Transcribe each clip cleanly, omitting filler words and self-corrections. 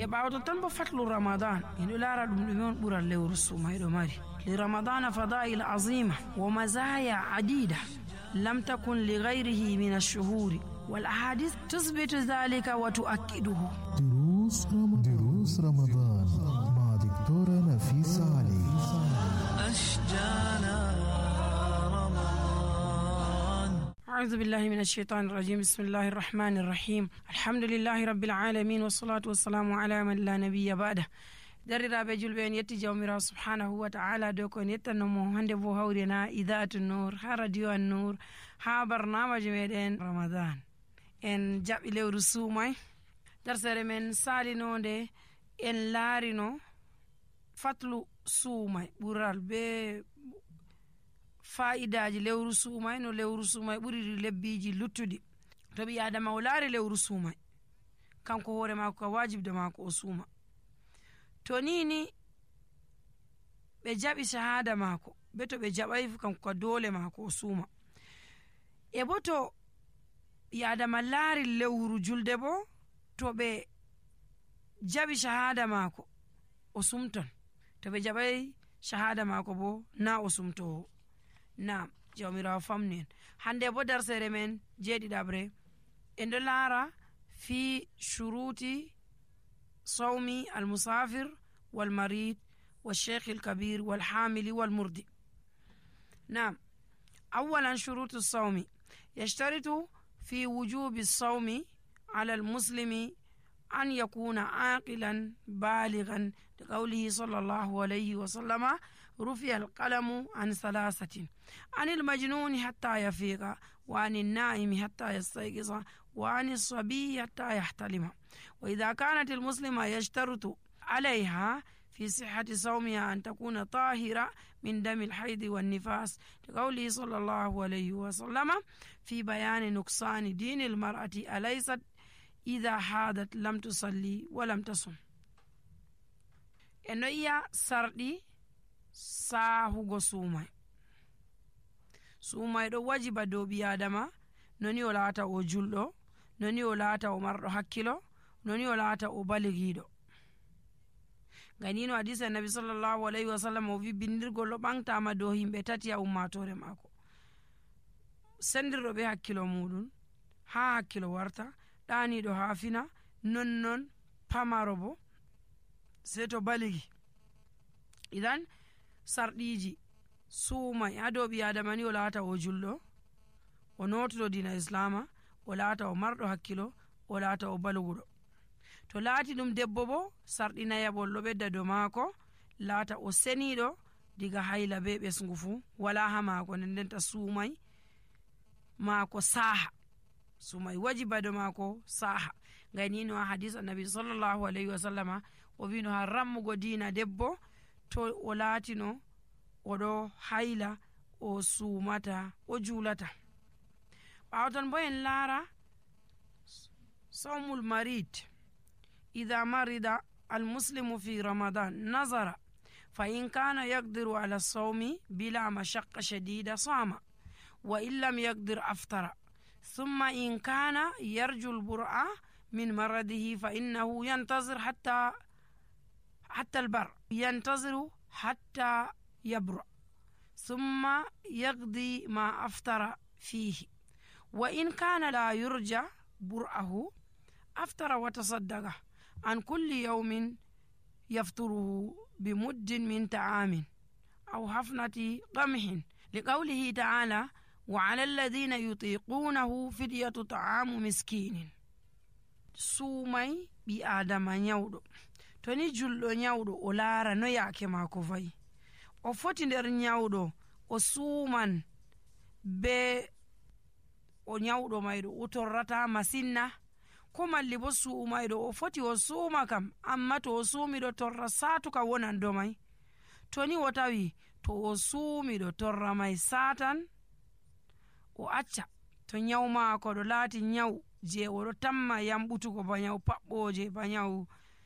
bawto tan bo fatlu ramadan ino lara dum on bural lewru sumaydo mari li ramadan fadail azima wa mazaya adida lam takun li ghayrihi min ash-shuhur wal ahadith tuthbitu dhalika wa tu'akkiduhu. دروس رمضان مع دكتورة نفيسة علي. أشجانا رمضان. أعوذ بالله من الشيطان الرجيم. بسم الله الرحمن الرحيم. الحمد لله رب العالمين والصلاة والسلام على من لا نبي بعده. درر بجلبين يتجاومر سبحانه وتعالى دوكون يتنمو هندبو هورنا إذاعة النور ها راديو النور ها برنامج ميدين رمضان en jaɓi lewru suumay darsere men salinode en laarino fatlu suumay ɓural be fa'idaji lewru suumay no lewru suumay ɓuri lebbiji luttuɗi. to ɓi adama o laari lewru suumay kanko hoore mako ka wajibde mako o suuma. to nini ɓe jaɓi shahada mako be to ɓe jaɓay kanko ka dole mako o suuma. e bo to yadama laari lewru julde bo to ɓe jaɓi shahada mako o sumton, to ɓe jaɓay shahada mako bo na o sumtowo. na jawmirawo famni en hande bo darsere men jeeɗiɗaɓre en ɗo laara fi shuruti sawmi almusafir walmarid والشيخ الكبير والحامل والمرضي. نعم. أولا شروط الصوم يشترط في وجوب الصوم على المسلم أن يكون عاقلا بالغا لقوله صلى الله عليه وسلم رفع القلم عن ثلاثة: عن المجنون حتى يفيق، وعن النائم حتى يستيقظ، وعن الصبي حتى يحتلم. وإذا كانت المسلمة يشترط عليها في صحة صومها أن تكون طاهرة من دم الحيض والنفاس لقوله صلى الله عليه وسلم في بيان نقصان دين المرأة: أليست إذا حادت لم تصلي ولم تصم. إنه إيا سردي ساهو سوماي دو واجب دو بيادما نوني ولاتا او جلدو نوني ولاتا او مرد حكيلو نوني ولاتا او بالغيدو. ganino hadisi annabi sallallahu alaihi wasallam o wi bindirgol ɓantama dow himɓe tati a ummatore mako: sendirɗo ɓe hakkilo muɗum ha hakkilo warta, ɗaniɗo ha fina, nonnon pamaro bo sei to baligi. idan sarɗiji suumay ha dow ɓi adama ni o laata o julɗo, o notuɗo dina islama, o laata o marɗo hakkilo, o laata o balguɗo. to laati ɗum debbo bo sarɗina yaɓol ɗo ɓedda dow maako, laata o seniɗo diga hayla be ɓesgu fu wala ha maako, ndendenta suumay maako saaha, suumay wajiba dow maako saaha. ganino ha hadis annabi sallallahu alaihi wasallama o wino ha rammugo dina debbo to o laatino oɗo hayla o suumata o juulata. ɓawton bo en laara sawmul marid: إذا مرض المسلم في رمضان نظر فإن كان يقدر على الصوم بلا مشقة شديدة صام، وإن لم يقدر أفطر. ثم إن كان يرجو البرء من مرضه فإنه ينتظر حتى البر، ينتظر حتى يبرأ، ثم يقضي ما أفطر فيه. وإن كان لا يرجى برأه أفطر وتصدق عن كل يوم يفطره بمد من طعام أو حفنة قمح لقوله تعالى: وعلى الذين يطيقونه فدية طعام مسكين. suumay ɓi adama nyawɗo to ni julɗo nyawɗo o laara no yaake maako fayi, o foti nder nyawɗo o suuman be o nyawɗo mayɗo o torrata masinna, ko malli bo suumayɗo o foti o suuma kam, amma to o suumiɗo torra saatuka wonan do may. to ni o tawi to o suumiɗo torra may satan o acca, to nyaw maako ɗo laati nyaw je oɗo tamma yamɓutugo, ba nyaw paɓɓoje, ba nyaw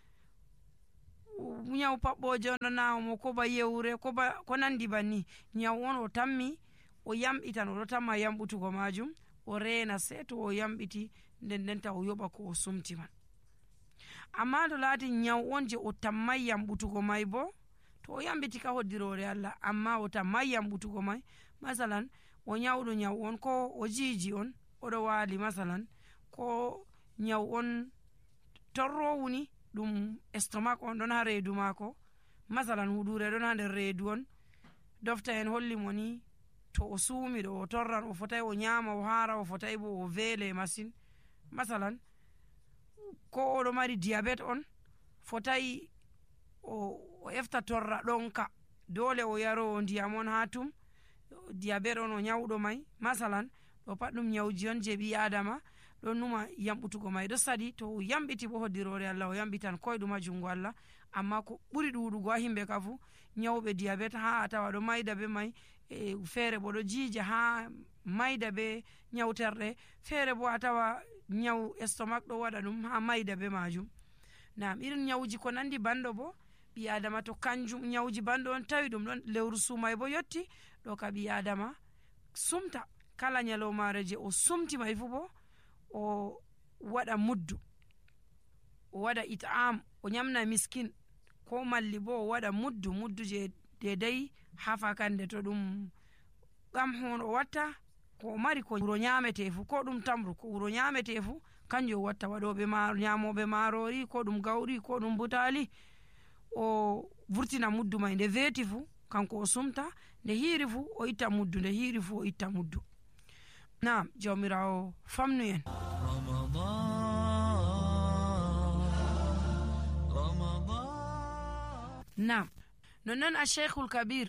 paɓɓoje ono nawmo, ko ba yewre, ko nandi banni, nyaw on o tammi o yamɓitan, oɗo tamma yamɓutugo majum, o reena sei to o yamɓiti ndendenta o yoɓa ko o sumti man. amma to laati nyaw on je o tammay yamɓutugo may bo to o yambiti ka hoddirore Allah amma o tammay yamɓutugo may masalan o nyawɗo nyaw on ko o jiiji on oɗo waali masalan ko nyaw on torrowuni ɗum estomac on ɗon ha reedu maako masalan huɗure ɗon ha nder reedu on dofta en holli mo ni to o suumi ɗo o torran o fotay o nyama o haara o fotay bo o veele masin masalan ko oɗo mari diabete on fotay o efta torra ɗonka dole o yaro ndiyam on ha tum diabete on o nyawɗo may masalan ɗo pat ɗum nyawji on je ɓi adama ɗon numa yamɓutugo may ɗo saɗi to o yamɓiti bo hoddirore Allah o yamɓitan koye ɗum ha jungo Allah amma ko ɓuri ɗuɗugo ha himɓe ka fu nyawɓe diabete ha a tawa ɗo mayda be may feere bo ɗo jiija ha mayda be nyawterɗe feere bo a tawa nyaw estomac ɗo waɗa ɗum ha mayda be majum nam irin nyawji ko nandi banɗo bo ɓi adama to kanjum nyawji banɗo on tawi ɗum ɗon lewru sumay bo yetti ɗo ka ɓi adama sumta kala nyalomare je o sumti may fu bo o waɗa muddu o waɗa it'am o nyamna miskin ko malli bo o waɗa muddu je dedai hafakande to ɗum hon o watta ko mari ko wuro nyamete fu ko ɗum tamru ko wuro nyamete fu kanjum o watta waɗoɓe nyamoɓe marori ko ɗum gawri ko ɗum butali o vurtina muddu may nde veeti fu kanko o sumta nde hiiri fu o itta muddu nde hiiri fu o itta muddu nam jawmirawo famnu en nam nonnon الشيخ الكبير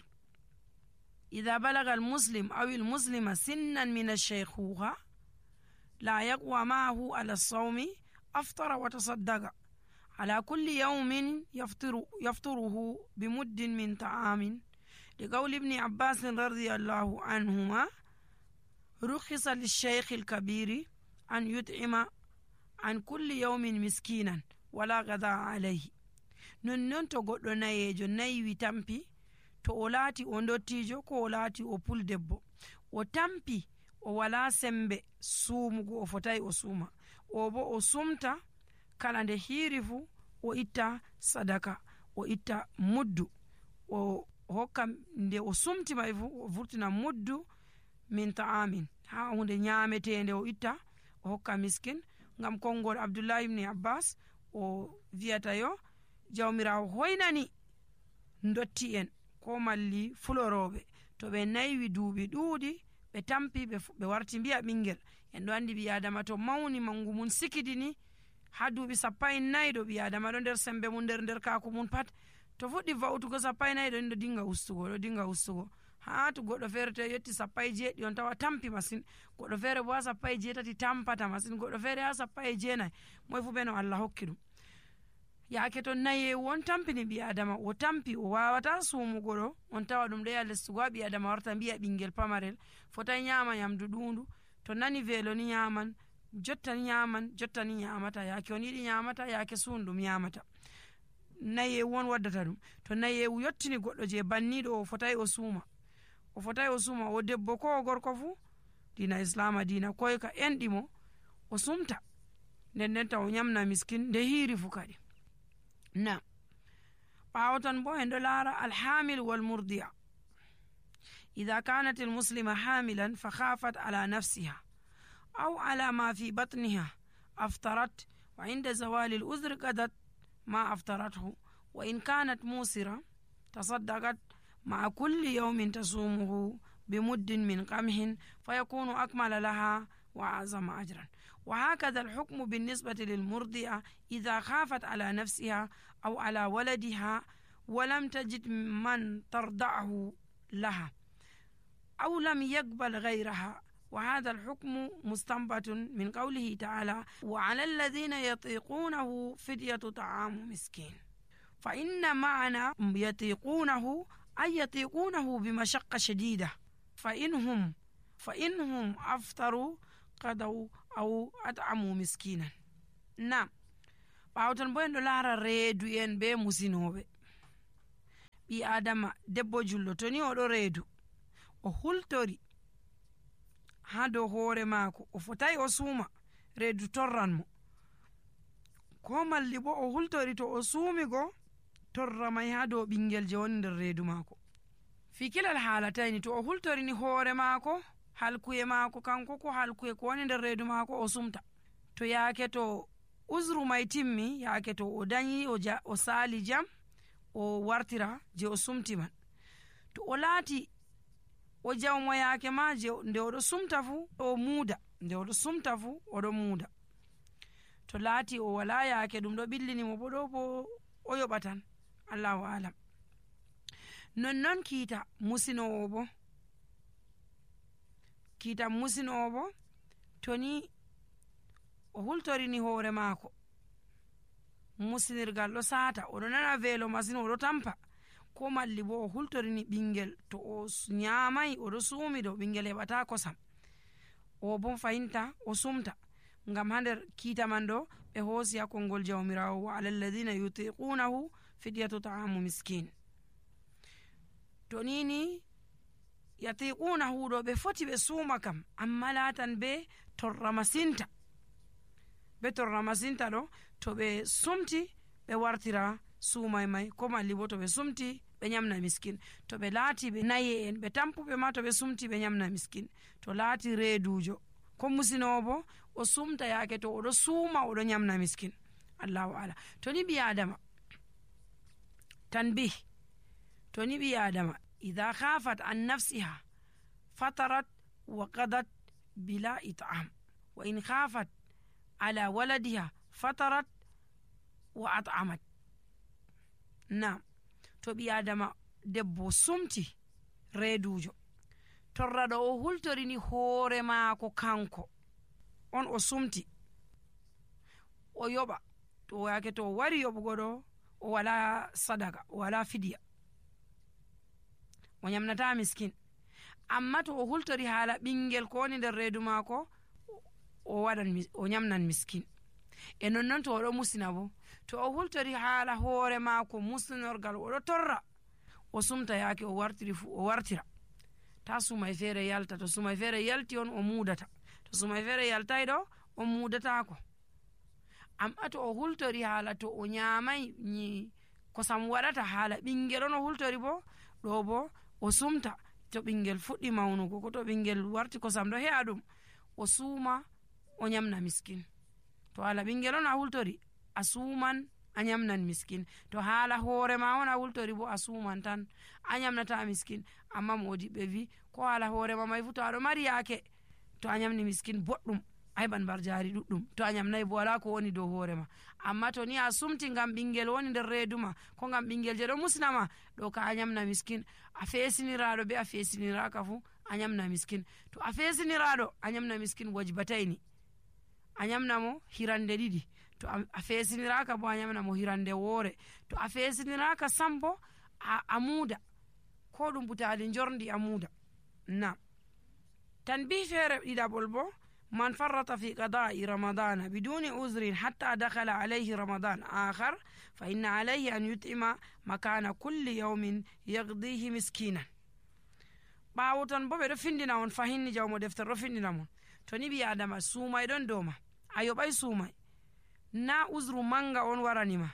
إذا بلغ المسلم أو المسلمة سنا من الشيخوخة لا يقوى معه على الصوم أفطر وتصدق على كل يوم يفطره بمد من طعام لقول ابن عباس رضي الله عنهما رخص للشيخ الكبير أن يطعم عن كل يوم مسكينا ولا غذاء عليه nonnon to goɗɗo nayejo nayiwi tampi to o laati o dottijo ko o laati o puldebbo o tampi o wala sembe suumugo o fotay o suuma o bo o sumta kala nde hiiri fu o itta sadaka o itta muddu o hokka nde o sumti may fu o vurtina muddu min ta'amin ha hunde nyametende o itta o hokka miskin ngam konngol Abdullahi ibn Abbas o wiyata yo jawmirawo hoynani dotti en ko malli fuloroɓe to ɓe naywi duuɓi ɗuuɗi ɓe tampi ɓe warti mbiya ɓingel en ɗo andi ɓi adama to mawni mangu mum sikidini ha duuɓi 4 ɗo ɓi adama ɗo nder sembe mum nder kaku mum pat to fuɗɗi va'utugo 4 ɗo ɗo dinga ustugo ha to goɗɗo feere to yetti 7 on tawa tampi masin goɗɗo feere bo ha 8 tampata masin goɗɗo feere ha 9 moy fu ɓe no Allah hokki ɗum yaake to nayewu on tampini ɓi adama o tampi o wawata suumugo ɗo on tawa ɗum ɗo ya lestugo ha ɓi adama warta mbiya ɓingel pamarel fotay nyama nyamdu ɗundu to nani veelo ni nyaman jottani nyamata yaake on yiɗi nyamata yaake suunɗum nyamata nayewu on waddata ɗum to nayewu yottini goɗɗo je banniɗo o fotay o suuma o debbo ko o gorko fu dina islama dina koy ka enɗimo o sumta nden ta o nyamna miskin nde hiiri fu kadi na ɓawo tan bo en ɗo laara alhamil walmurdi'a إذا كانت المسلمة حاملا فخافت على نفسها أو على ما في بطنها أفطرت وعند زوال الأذر قضت ما أفطرته وإن كانت موسرة تصدقت مع كل يوم تصومه بمد من قمح فيكون أكمل لها وأعظم أجرا وهكذا الحكم بالنسبة للمرضعة إذا خافت على نفسها أو على ولدها ولم تجد من ترضعه لها أو لم يقبل غيرها وهذا الحكم مستنبط من قوله تعالى وعلى الذين يطيقونه فدية طعام مسكين فإن معنى يطيقونه أي يطيقونه بمشقة شديدة فإنهم أفطروا قضوا أو أطعموا مسكينا نعم ɓawtan bo en ɗo laara reedu en be musinoɓe ɓi adama debbo jullo to ni oɗo reedu o hultori ha dow hoore maako o fotay o suuma reedu torran mo ko malli bo o hultori to o suumi go torra may ha dow ɓingel je woni nder reedu maako. fi kilal haalatayni to o hultorini hoore maako, halkuye maako kanko ko halkuye ko woni nder reedu maako o sumta. to yaake to usru may timmi, yaake to o dañi o saali jam o wartira je o sumti man. to o laati o jawmo yaake ma je nde oɗo sumta fu o muuda, nde oɗo sumta fu oɗo muuda. to laati o wala yaake ɗum ɗo ɓillinimo bo ɗo bo o yoɓatan, allahu alam. nonnon kiita musinowo bo, kiita musinowo bo to ni o hultorini hoore maako, musinirgal ɗo saata, oɗo nana veelo masin, oɗo tampa, ko malli bo o hultorini ɓingel to o nyamai oɗo suumi ɗo ɓingel heɓata kosam, o bo fahinta o sumta. ngam ha nder kiita man ɗo ɓe hoosi ha konngol jawmirawo wa ala alladina yutiqunahu fidyatu ta'amu miskin. to nini yatiqunahu ɗo ɓe foti ɓe suuma kam, amma laatan be torra masinta, be torra masinta ɗo to ɓe sumti ɓe wartira suumay may, ko malli bo to ɓe sumti ɓe nyamna miskin. to ɓe laati ɓe nayi en ɓe tampuɓe ma to ɓe sumti ɓe nyamna miskin. to laati reedujo ko musinowo bo o sumta yaake to oɗo suuma oɗo nyamna miskin, allahu ala. to ni ɓi adama tanbih, to ni ɓi adama idha khafat an nafsiha fatarat wa qadat bila it'am wa in khafat ala waladiha fatarat wa at'amat. na to ɓi adama debbo sumti reedujo, torraɗo o hultorini hoore maako kanko on o sumti o yoɓa, to yaake to o wari yoɓugo ɗo o wala sadaka, o wala fidiya, o nyamnata miskin. amma to o hultori haala ɓingel ko woni nder reedu maako o nyamnan miskin. e nonnon to oɗo musina bo, to o hultori haala hoore maako musinorgal oɗo torra o sumta yaake o wartiri fu o wartira, ta sumay feere yalta. to sumay feere yalti on o muudata, to sumay feere yaltay ɗo o muudatako. amma to o hultori haala to o nyamay kosam waɗata haala ɓingel on o hultori bo ɗo bo o sumta. to ɓingel fuɗɗi mawnugo ko to ɓingel warti kosam ɗo he'a ɗum o suuma o nyamna miskin. to haala ɓingel on a hultori a suuman a nyamnan miskin. to haala hoore ma on a hultori bo a suuman tan a nyamnata miskin. amma modiɓɓe wi ko haala hoore ma may fu to aɗo mari yaake to a nyamni miskin boɗɗum a heɓan bar jari ɗuɗɗum, to a nyamnayi bo wala ko woni dow hoore ma. amma to ni a sumti ngam ɓingel woni nder reedu ma, ko ngam ɓingel je ɗo musnama ɗo ka a nyamna miskin. a feesiniraɗo be a feesiniraka fu a nyamna miskin. to a feesiniraɗo a nyamna miskin wajbatayni, a nyamna mo hirande ɗiɗi. to a feesiniraka bo a nyamna mo hirande woore. to a feesiniraka sam bo a muuda, ko ɗum butali jorndi a muuda. na tan bi feere ɗiɗaɓol bo man farrata fi qada'i ramadana biduni uzrin hatta dakhala alayhi ramadan akhar fa inna alayhi an yut'ima makana kulli yawmin yagdihi miskinan. ɓaawo ton bo ɓe ɗo findina on fahinni jawmo deftere ɗo findina mon, to ni ɓi adama suumay ɗon dow ma, a yoɓay suumay, na uzru manga on waranima,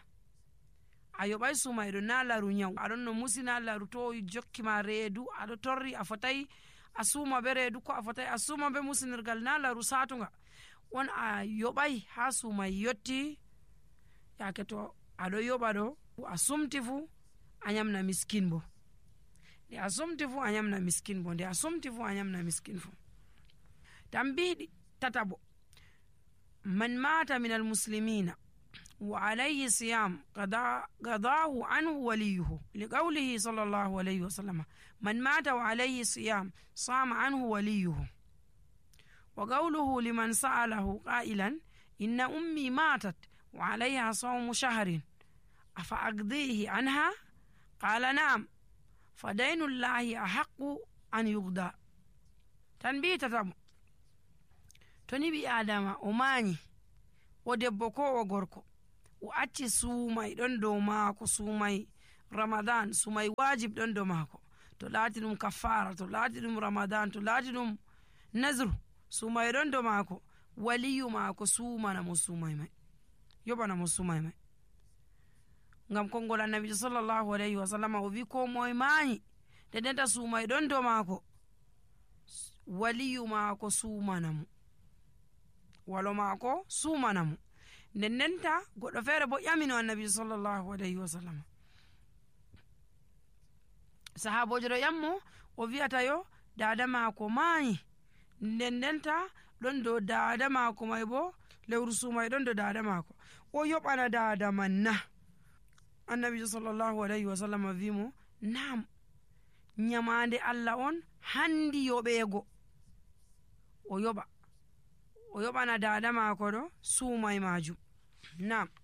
a yoɓay suumay ɗo, na laru nyaw, aɗon no musina laru to jokkima reedu aɗo torri a fotayi a suuma be reedu, ko a fotayi a suuma be musinirgal, na laru satunga on a yoɓay ha suumay yotti. yaake to aɗo yoɓa ɗo a sumti fu a nyamna miskin bo, nde a sumti fu a nyamna miskin bo, nde a sumti fu a nyamna miskin fu. tan mbiɗi tatabo man mata min almuslimina wa alayhi siyam qadahu anhu waliyuhu liqawlihi sallallahu alayhi wa sallam man mata wa alayhi siyam sama anhu waliyuhu wa qawluhu liman sa'alahu qailan inna ummi matat wa alayha sawmu shahrin afa aqdihi anha qala na'am fa daynu llahi ahaqqu an yuqda. tan mbi tatamo to ni ɓi adama o mañi, o debbo ko o gorko, o acci suumay ɗon dow maako, suumay ramadan, suumay wajib ɗon dow maako, to laati ɗum kafara, to laati ɗum ramadan, to laati ɗum nazru, suumay ɗon dow maako, waliyu maako suumana mo suumay may. yoɓanamo sumay may. Ngam konngol annabijo sallllahu alayhi wa sallam o wi ko moye maayi nde ndenta suumay ɗon do maako, waliyu maako suumanamo, walo maako suumanamo. Nden ndenta goɗɗo feere bo ƴamino annabijo sallllahu alayhi wa sallam, sahabojo ɗo ƴammo o wi'ata yo dada maako maayi, nden ndenta ɗon dow dada maako may bo lewru suumay ɗon dow dada maako, o yoɓana dada man na? Annabijo sallllahu alayhi wa sallam wimo nam, nyamande Allah on handi yoɓeego, o yoɓana dada maako ɗo suumay majum. Nam.